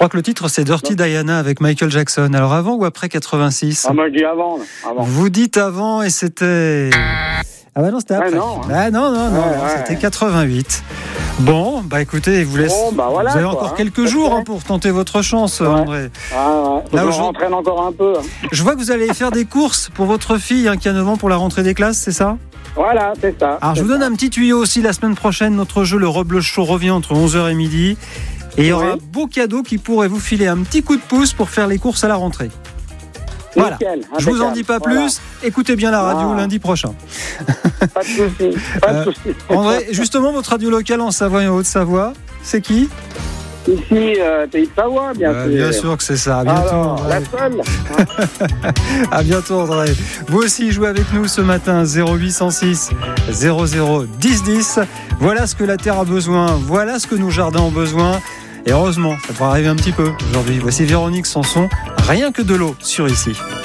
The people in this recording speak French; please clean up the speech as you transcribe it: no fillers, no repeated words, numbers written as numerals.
crois que le titre c'est Dirty Diana avec Michael Jackson. Alors avant ou après 86 ? Ah, moi je dis avant. Vous dites avant et c'était... Ah bah non, c'était après. Non, C'était 88. Bon, bah écoutez, vous laisse. Bon, bah voilà, vous avez quoi, encore quelques jours pour tenter votre chance, André. Là, je m'entraîne encore un peu. Je vois que vous allez faire des courses pour votre fille qui a 9 ans pour la rentrée des classes, c'est ça ? Voilà, c'est ça. Alors je vous donne un petit tuyau aussi, la semaine prochaine, notre jeu Le Robles Show revient entre 11h et midi. Et il y aura un beau cadeau qui pourrait vous filer un petit coup de pouce pour faire les courses à la rentrée. Voilà, je vous en dis pas plus. Écoutez bien la radio lundi prochain. Pas de soucis. André, justement, votre radio locale en Savoie et en Haute-Savoie, c'est qui ? Ici, Pays de Savoie, bien sûr. Bien sûr que c'est ça. À bientôt. Alors, la seule. À bientôt, André. Vous aussi, jouez avec nous ce matin, 0806 00 10 10. Voilà ce que la terre a besoin. Voilà ce que nos jardins ont besoin. Et heureusement, ça devrait arriver un petit peu aujourd'hui. Voici Véronique Sanson, rien que de l'eau sur ici.